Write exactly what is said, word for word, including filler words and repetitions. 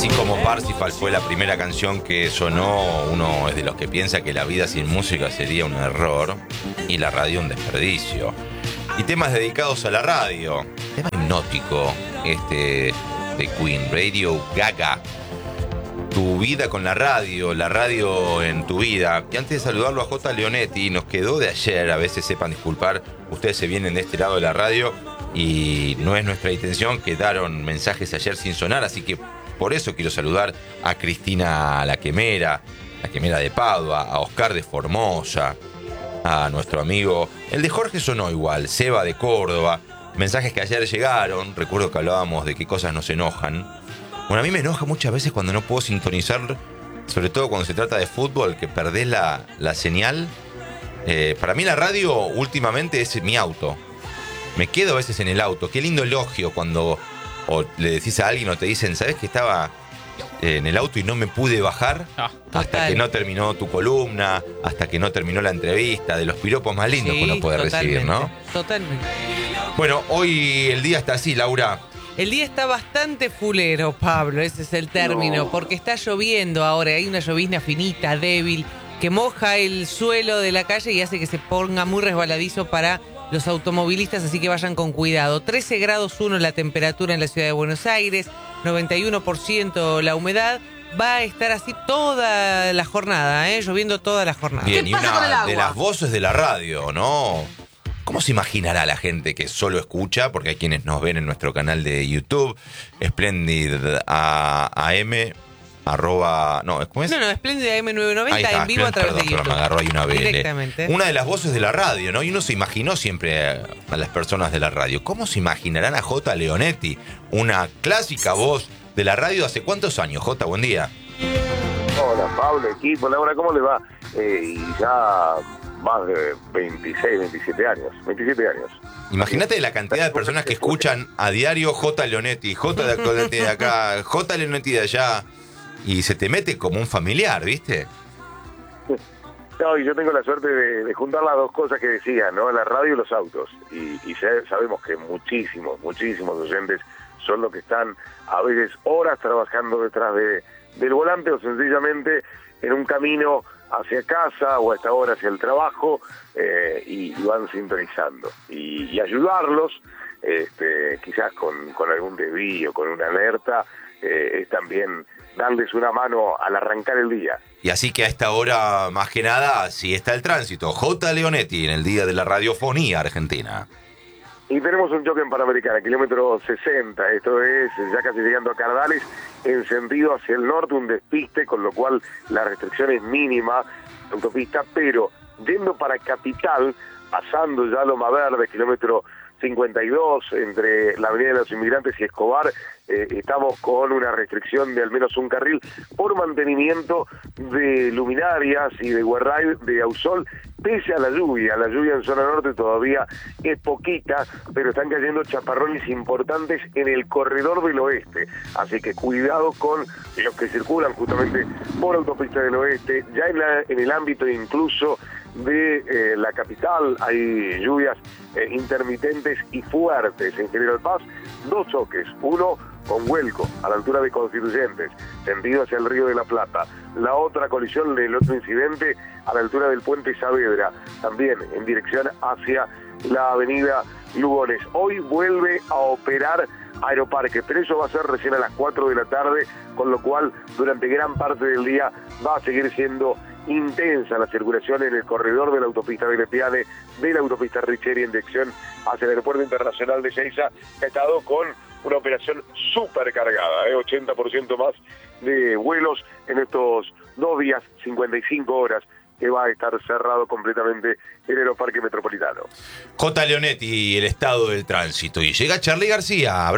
Así como Parsifal fue la primera canción que sonó, uno es de los que piensa que la vida sin música sería un error y la radio un desperdicio. Y temas dedicados a la radio. Tema hipnótico, este de Queen, Radio Gaga. Tu vida con la radio, la radio en tu vida. Y antes de saludarlo a J. Leonetti, nos quedó de ayer, a veces sepan disculpar, ustedes se vienen de este lado de la radio y no es nuestra intención, quedaron mensajes ayer sin sonar, así que por eso quiero saludar a Cristina La Quemera, La Quemera de Padua, a Oscar de Formosa, a nuestro amigo, el de Jorge sonó igual, Seba de Córdoba, mensajes que ayer llegaron, recuerdo que hablábamos de qué cosas nos enojan. Bueno, a mí me enoja muchas veces cuando no puedo sintonizar, sobre todo cuando se trata de fútbol, que perdés la, la señal. Eh, para mí la radio últimamente es mi auto. Me quedo a veces en el auto. Qué lindo elogio cuando o le decís a alguien o te dicen, ¿sabés que estaba en el auto y no me pude bajar? Ah, hasta que no terminó tu columna, hasta que no terminó la entrevista, de los piropos más lindos sí, que uno puede totalmente, recibir, ¿no? Totalmente. Bueno, hoy el día está así, Laura. El día está bastante fulero, Pablo, ese es el término, No. porque está lloviendo ahora, hay una llovizna finita, débil, que moja el suelo de la calle y hace que se ponga muy resbaladizo para los automovilistas, así que vayan con cuidado. trece grados uno la temperatura en la ciudad de Buenos Aires, noventa y uno por ciento la humedad. Va a estar así toda la jornada, ¿eh? Lloviendo toda la jornada. Bien, ¿Qué y pasa con el una agua? de las voces de la radio, ¿no? ¿Cómo se imaginará la gente que solo escucha? Porque hay quienes nos ven en nuestro canal de YouTube, Splendid A M, arroba, no, ¿cómo es? No, no, Espléndida M novecientos Ahí noventa está, en vivo a Splendid, través de perdón, YouTube. perdón, me agarró ahí una B L. Directamente. Una de las voces de la radio, ¿no? Y uno se imaginó siempre a, a las personas de la radio. ¿Cómo se imaginarán a J. Leonetti? Una clásica voz de la radio. ¿Hace cuántos años, J? Buen día. Hola, Pablo, equipo, Laura, ¿cómo le va? Eh, y ya más de veintiséis, veintisiete años. veintisiete años. Imagínate la cantidad de personas que escuchan a diario J. Leonetti, J. Leonetti de acá, J. Leonetti de allá, y se te mete como un familiar, ¿viste? No, y yo tengo la suerte de, de juntar las dos cosas que decía, ¿no? La radio y los autos. Y, y se- sabemos que muchísimos, muchísimos oyentes son los que están a veces horas trabajando detrás de, del volante o sencillamente en un camino hacia casa o a esta hora hacia el trabajo eh, y, y van sintonizando. Y, y ayudarlos, este, quizás con, con algún desvío, con una alerta, eh, es también darles una mano al arrancar el día. Y así que a esta hora, más que nada, sí está el tránsito. J. Leonetti en el Día de la Radiofonía Argentina. Y tenemos un choque en Panamericana, kilómetro sesenta, esto es ya casi llegando a Cardales, en sentido hacia el norte, un despiste, con lo cual la restricción es mínima, autopista, pero yendo para Capital, pasando ya Loma Verde, kilómetro cincuenta y dos, entre la Avenida de los Inmigrantes y Escobar, eh, estamos con una restricción de al menos un carril por mantenimiento de luminarias y de guardrail de Ausol, pese a la lluvia. La lluvia en zona norte todavía es poquita, pero están cayendo chaparrones importantes en el corredor del oeste, así que cuidado con los que circulan justamente por autopista del oeste, ya en, la, en el ámbito incluso de eh, la capital hay lluvias eh, intermitentes y fuertes. En General Paz, dos choques, uno con Huelco, a la altura de Constituyentes, sentido hacia el Río de la Plata. La otra colisión del otro incidente a la altura del Puente Saavedra, también en dirección hacia la avenida Lugones. Hoy vuelve a operar Aeroparque, pero eso va a ser recién a las cuatro de la tarde, con lo cual durante gran parte del día va a seguir siendo intensa la circulación en el corredor de la autopista Vélez-Piane, de la autopista Richeri en dirección hacia el aeropuerto internacional de Ezeiza, que ha estado con una operación súper cargada, ¿eh? ochenta por ciento más de vuelos en estos dos días, cincuenta y cinco horas, que va a estar cerrado completamente el Aeroparque Metropolitano. J. Leonetti, el estado del tránsito. Y llega Charly García.